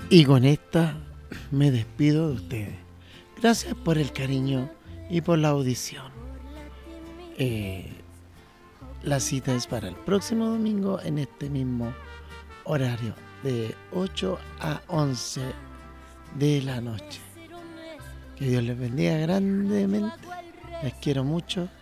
Y con esta me despido de ustedes. Gracias por el cariño y por la audición. Eh, la cita es para el próximo domingo en este mismo horario de 8 a 11 de la noche. Que Dios les bendiga grandemente. Les quiero mucho